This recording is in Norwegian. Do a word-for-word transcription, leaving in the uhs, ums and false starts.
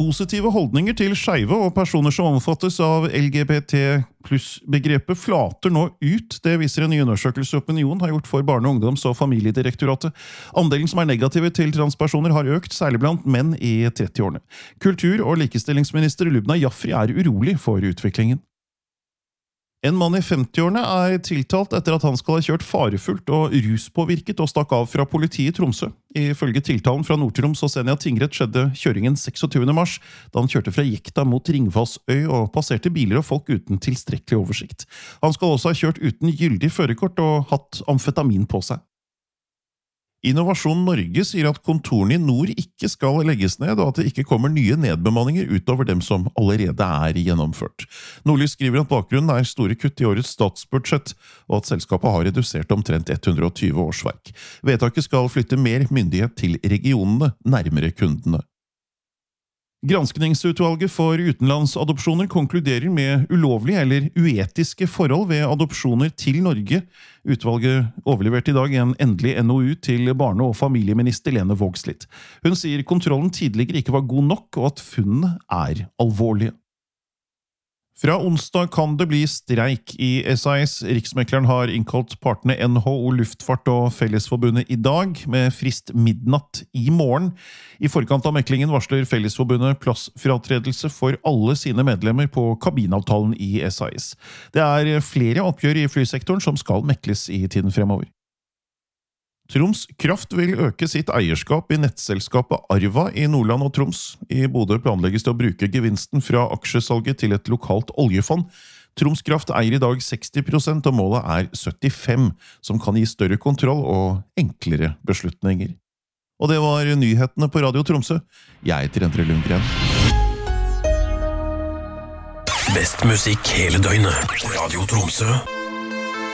Positive holdninger til skeive og personer som omfattes av L G B T pluss-begrepet flater nå ut. Det viser en ny undersøkelse Opinion har gjort for Barne-, ungdoms- og familiedirektoratet. Andelen som er negative til transpersoner har økt, særlig blant menn i trettiårene. Kultur- og likestillingsminister Lubna Jafri er urolig for utviklingen. En mann i femtiårene er tiltalt etter at han skal ha kjørt farefullt og ruspåvirket og stakk av fra politiet i Tromsø. Ifølge tiltalen fra Nord-Troms og Senja tingrett skjedde kjøringen seksogtyvende mars, da han kjørte fra Jekta mot Ringvassøy og passerte biler og folk uten tilstrekkelig oversikt. Han skal også ha kjørt uten gyldig førerkort og hatt amfetamin på seg. Innovasjon Norge sier at kontorene i nord ikke skal legges ned, og at det ikke kommer nye nedbemanninger utover dem som allerede er gjennomført. Nordlys skriver at bakgrunnen er store kutt i årets statsbudsjett, og at selskapet har redusert omtrent hundre og tjue årsverk. Vedtaket skal flytte mer myndighet til regionene, nærmere kundene. Granskningsutvalget for utenlandsadopsjoner konkluderer med ulovlige eller uetiske forhold ved adopsjoner til Norge. Utvalget overleverte i dag en endelig N O U til barne- og familieminister Lene Vågslid. Hun sier kontrollen tidligere ikke var god nok, og at funnene er alvorlige. Fra onsdag kan det bli streik i S A S. Riksmekleren har innkalt partene N H O Luftfart og Fellesforbundet i dag, med frist midnatt i morgen. I forkant av meklingen varsler Fellesforbundet plassfratredelse for alle sine medlemmer på kabinavtalen i S A S. Det er flere oppgjør i flysektoren som skal mekles i tiden fremover. Troms Kraft vil øke sitt eierskap i nettselskapet Arva i Nordland og Troms. I Bodø planlegges det å bruke gevinsten fra aksjesalget til et lokalt oljefond. Troms Kraft eier i dag seksti prosent, og målet er syttifem, som kan gi større kontroll og enklere beslutninger. Og det var nyhetene på Radio Tromsø. Jeg heter Endre Lundgren. Best musikk hele døgnet. Radio Tromsø.